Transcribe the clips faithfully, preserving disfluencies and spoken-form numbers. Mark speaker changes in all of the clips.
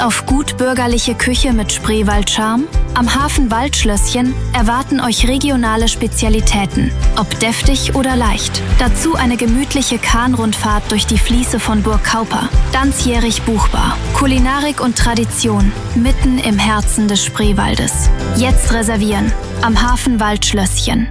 Speaker 1: auf gut bürgerliche Küche mit Spreewald-Charme? Am Hafen Waldschlösschen erwarten euch regionale Spezialitäten, ob deftig oder leicht. Dazu eine gemütliche Kahnrundfahrt durch die Fließe von Burg Kauper. Ganzjährig buchbar. Kulinarik und Tradition mitten im Herzen des Spreewaldes. Jetzt reservieren am Hafen Waldschlösschen.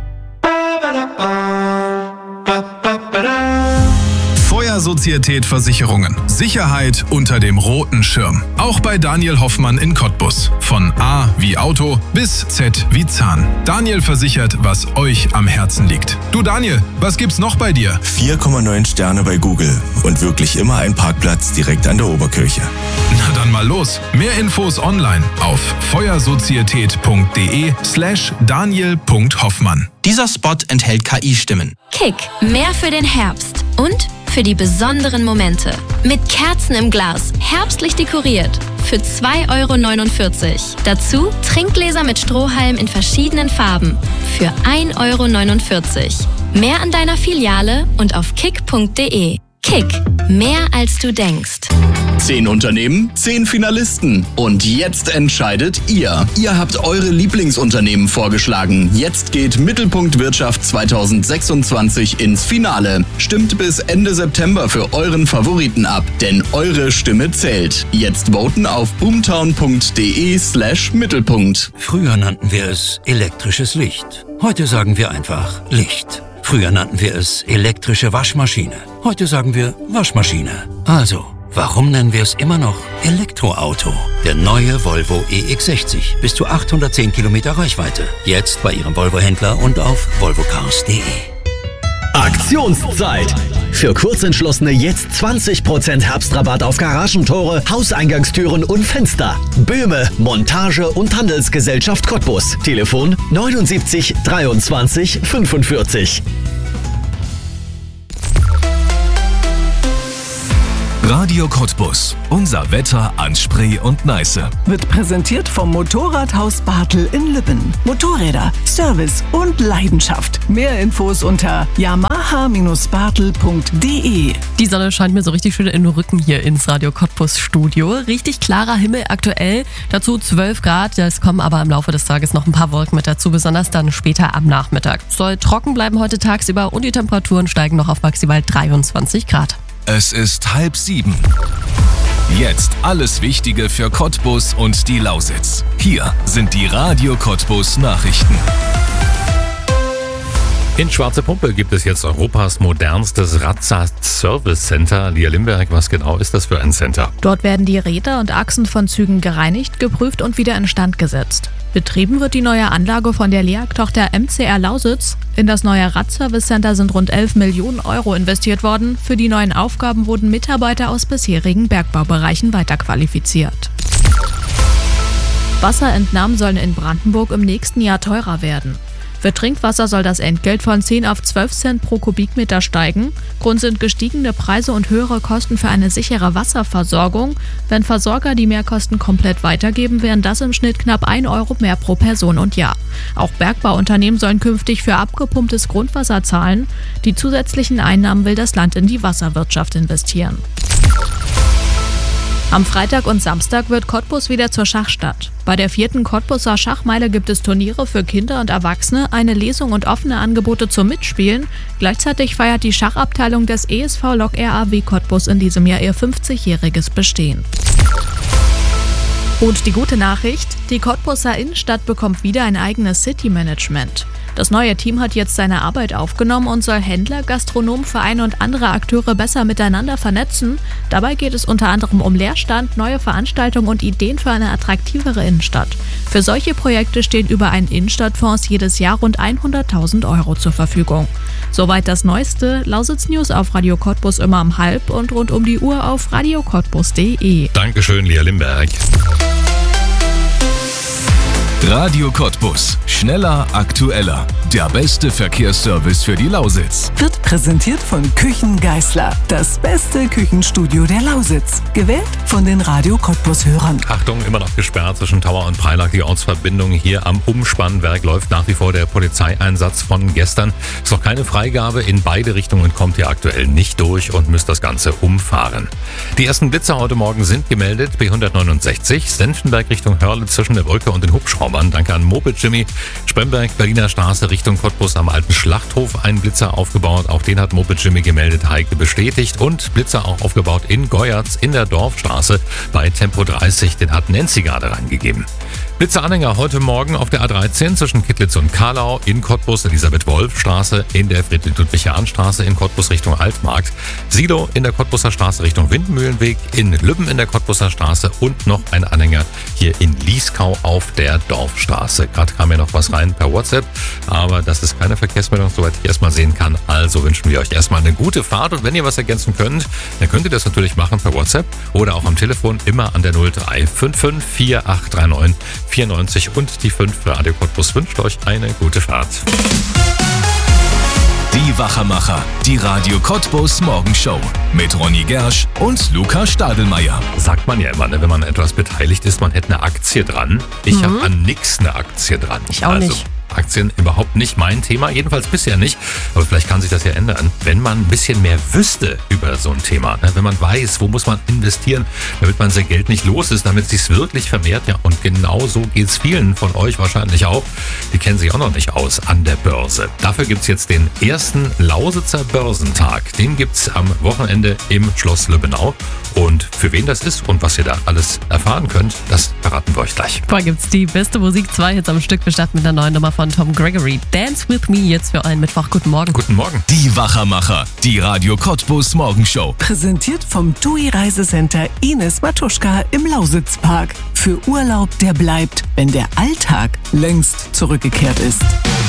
Speaker 2: Feuersozietät Versicherungen. Sicherheit unter dem roten Schirm. Auch bei Daniel Hoffmann in Cottbus. Von A wie Auto bis Z wie Zahn. Daniel versichert, was euch am Herzen liegt. Du Daniel, was gibt's noch bei dir?
Speaker 3: vier Komma neun Sterne bei Google und wirklich immer ein Parkplatz direkt an der Oberkirche.
Speaker 2: Na dann mal los. Mehr Infos online auf feuersozietät.de slash daniel.hoffmann.
Speaker 4: Dieser Spot enthält K I-Stimmen.
Speaker 5: Kick, mehr für den Herbst und für die besonderen Momente. Mit Kerzen im Glas, herbstlich dekoriert. Für zwei Euro neunundvierzig. Dazu Trinkgläser mit Strohhalm in verschiedenen Farben. Für ein Euro neunundvierzig. Mehr an deiner Filiale und auf kick punkt de. Kick, mehr als du denkst.
Speaker 6: Zehn Unternehmen, zehn Finalisten. Und jetzt entscheidet ihr. Ihr habt eure Lieblingsunternehmen vorgeschlagen. Jetzt geht Mittelpunkt Wirtschaft zwanzig sechsundzwanzig ins Finale. Stimmt bis Ende September für euren Favoriten ab, denn eure Stimme zählt. Jetzt voten auf boomtown.de slash Mittelpunkt.
Speaker 7: Früher nannten wir es elektrisches Licht. Heute sagen wir einfach Licht. Früher nannten wir es elektrische Waschmaschine. Heute sagen wir Waschmaschine. Also, warum nennen wir es immer noch Elektroauto? Der neue Volvo E X sechzig. Bis zu achthundertzehn Kilometer Reichweite. Jetzt bei Ihrem Volvo-Händler und auf volvo cars punkt de.
Speaker 8: Aktionszeit! Für Kurzentschlossene jetzt zwanzig Prozent Herbstrabatt auf Garagentore, Hauseingangstüren und Fenster. Böhme, Montage und Handelsgesellschaft Cottbus. Telefon neunundsiebzig dreiundzwanzig fünfundvierzig.
Speaker 2: Radio Cottbus. Unser Wetter an Spree und Neiße.
Speaker 9: Wird präsentiert vom Motorradhaus Bartel in Lübben. Motorräder, Service und Leidenschaft. Mehr Infos unter yamaha Bindestrich bartel punkt de.
Speaker 10: Die Sonne scheint mir so richtig schön in den Rücken hier ins Radio Cottbus Studio. Richtig klarer Himmel aktuell. Dazu zwölf Grad. Es kommen aber im Laufe des Tages noch ein paar Wolken mit dazu, besonders dann später am Nachmittag. Soll trocken bleiben heute tagsüber und die Temperaturen steigen noch auf maximal dreiundzwanzig Grad.
Speaker 2: Es ist halb sieben. Jetzt alles Wichtige für Cottbus und die Lausitz. Hier sind die Radio Cottbus Nachrichten.
Speaker 11: In Schwarze Pumpe gibt es jetzt Europas modernstes Rad-Service-Center. Lia Limberg, was genau ist das für ein Center?
Speaker 12: Dort werden die Räder und Achsen von Zügen gereinigt, geprüft und wieder instand gesetzt. Betrieben wird die neue Anlage von der L E A G-Tochter M C R Lausitz. In das neue Rad-Service-Center sind rund elf Millionen Euro investiert worden. Für die neuen Aufgaben wurden Mitarbeiter aus bisherigen Bergbaubereichen weiterqualifiziert. Wasserentnahmen sollen in Brandenburg im nächsten Jahr teurer werden. Für Trinkwasser soll das Entgelt von zehn auf zwölf Cent pro Kubikmeter steigen. Grund sind gestiegene Preise und höhere Kosten für eine sichere Wasserversorgung. Wenn Versorger die Mehrkosten komplett weitergeben, wären das im Schnitt knapp ein Euro mehr pro Person und Jahr. Auch Bergbauunternehmen sollen künftig für abgepumptes Grundwasser zahlen. Die zusätzlichen Einnahmen will das Land in die Wasserwirtschaft investieren. Am Freitag und Samstag wird Cottbus wieder zur Schachstadt. Bei der vierten Cottbuser Schachmeile gibt es Turniere für Kinder und Erwachsene, eine Lesung und offene Angebote zum Mitspielen. Gleichzeitig feiert die Schachabteilung des E S V Lok R A W Cottbus in diesem Jahr ihr fünfzigjähriges Bestehen. Und die gute Nachricht, die Cottbuser Innenstadt bekommt wieder ein eigenes City-Management. Das neue Team hat jetzt seine Arbeit aufgenommen und soll Händler, Gastronomen, Vereine und andere Akteure besser miteinander vernetzen. Dabei geht es unter anderem um Leerstand, neue Veranstaltungen und Ideen für eine attraktivere Innenstadt. Für solche Projekte stehen über einen Innenstadtfonds jedes Jahr rund hunderttausend Euro zur Verfügung. Soweit das Neueste. Lausitz News auf Radio Cottbus immer um halb und rund um die Uhr auf radio cottbus punkt de.
Speaker 11: Dankeschön, Lia Limberg.
Speaker 2: Radio Cottbus. Schneller, aktueller. Der beste Verkehrsservice für die Lausitz.
Speaker 9: Wird präsentiert von Küchen Geißler. Das beste Küchenstudio der Lausitz. Gewählt von den Radio Cottbus-Hörern.
Speaker 11: Achtung, immer noch gesperrt zwischen Tauer und Preilach. Die Ortsverbindung hier am Umspannwerk läuft nach wie vor der Polizeieinsatz von gestern. Ist noch keine Freigabe. In beide Richtungen kommt ihr aktuell nicht durch und müsst das Ganze umfahren. Die ersten Blitzer heute Morgen sind gemeldet. B hundertneunundsechzig, Senftenberg Richtung Hörle zwischen der Brücke und den Hubschraubern. Danke an Moped Jimmy. Spremberg, Berliner Straße Richtung Cottbus am alten Schlachthof. Ein Blitzer aufgebaut. Auch den hat Moped Jimmy gemeldet. Heike bestätigt. Und Blitzer auch aufgebaut in Goyatz in der Dorfstraße bei Tempo dreißig. Den hat Nancy gerade reingegeben. Blitzeranhänger heute Morgen auf der A dreizehn zwischen Kittlitz und Karlau, in Cottbus Elisabeth-Wolf-Straße, in der Friedrich-Ludwig-Jahn-Straße in Cottbus Richtung Altmarkt, Silo in der Cottbuser Straße Richtung Windmühlenweg, in Lübben in der Cottbuser Straße und noch ein Anhänger hier in Lieskau auf der Dorfstraße. Gerade kam ja noch was rein per WhatsApp, aber das ist keine Verkehrsmeldung, soweit ich erstmal sehen kann. Also wünschen wir euch erstmal eine gute Fahrt und wenn ihr was ergänzen könnt, dann könnt ihr das natürlich machen per WhatsApp oder auch am Telefon immer an der null drei fünf fünf vier acht drei neun vierundneunzig und die fünf. Radio Cottbus wünscht euch eine gute Fahrt.
Speaker 2: Die Wachermacher, die Radio Cottbus Morgenshow mit Ronny Gersch und Luca Stadelmeier.
Speaker 11: Sagt man ja immer, ne, wenn man etwas beteiligt ist, man hätte eine Aktie dran. Ich mhm. habe an nix eine Aktie dran.
Speaker 10: Ich auch
Speaker 11: also,
Speaker 10: nicht.
Speaker 11: Aktien überhaupt nicht mein Thema, jedenfalls bisher nicht. Aber vielleicht kann sich das ja ändern, wenn man ein bisschen mehr wüsste über so ein Thema. Ne? Wenn man weiß, wo muss man investieren, damit man sein Geld nicht los ist, damit es sich wirklich vermehrt. Ja, und genau so geht es vielen von euch wahrscheinlich auch. Die kennen sich auch noch nicht aus an der Börse. Dafür gibt es jetzt den ersten Lausitzer Börsentag. Den gibt es am Wochenende im Schloss Lübbenau. Und für wen das ist und was ihr da alles erfahren könnt, das verraten wir euch gleich.
Speaker 10: Da gibt's die beste Musik, zwei Hits am Stück. Wir starten mit einer neuen Nummer von Tom Gregory. Dance with me jetzt für einen Mittwoch. Guten Morgen.
Speaker 11: Guten Morgen.
Speaker 2: Die Wachermacher, die Radio Cottbus Morgenshow.
Speaker 9: Präsentiert vom T U I Reisecenter Ines Matuschka im Lausitzpark. Für Urlaub, der bleibt, wenn der Alltag längst zurückgekehrt ist.